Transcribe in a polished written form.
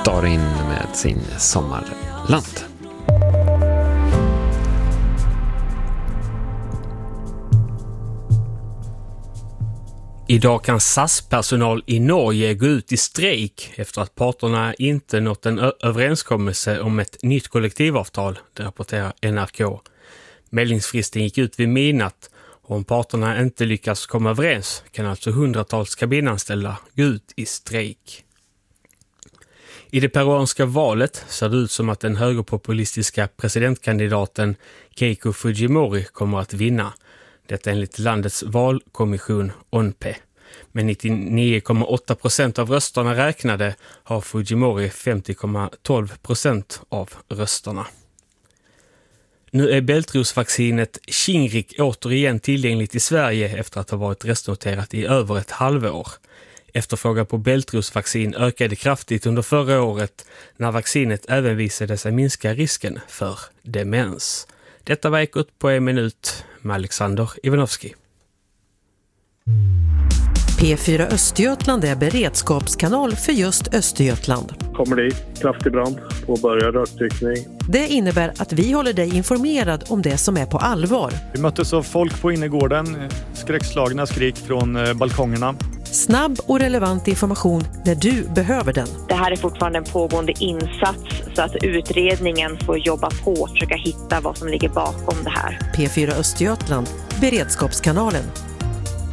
dagar in med sin sommarland. Idag kan SAS-personal i Norge gå ut i strejk efter att parterna inte nått en överenskommelse om ett nytt kollektivavtal, det rapporterar NRK. Meldningsfristen gick ut vid midnatt och om parterna inte lyckas komma överens kan alltså hundratals kabinanställda gå ut i strejk. I det peruanska valet ser det ut som att den högerpopulistiska presidentkandidaten Keiko Fujimori kommer att vinna. Detta enligt landets valkommission ONPE. Med 99,8% av rösterna räknade har Fujimori 50,12% av rösterna. Nu är bältrosvaccinet Shingrix återigen tillgängligt i Sverige efter att ha varit restnoterat i över ett halvår. Efterfrågan på bältrosvaccin ökade kraftigt under förra året när vaccinet även visade sig minska risken för demens. Detta var Ekot på en minut med Alexander Ivanovski. P4 Östergötland är beredskapskanal för just Östergötland. Kommer dit, kraftig brand, påbörjar rökdykning. Det innebär att vi håller dig informerad om det som är på allvar. Vi möttes av folk på innergården, skräckslagna skrik från balkongerna. Snabb och relevant information när du behöver den. Det här är fortfarande en pågående insats så att utredningen får jobba på och försöka hitta vad som ligger bakom det här. P4 Östergötland, beredskapskanalen.